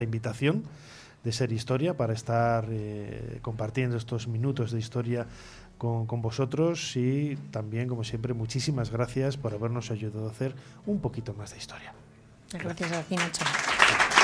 invitación de Ser Historia para estar compartiendo estos minutos de historia con vosotros, y también, como siempre, muchísimas gracias por habernos ayudado a hacer un poquito más de historia. Gracias a ti, Nacho.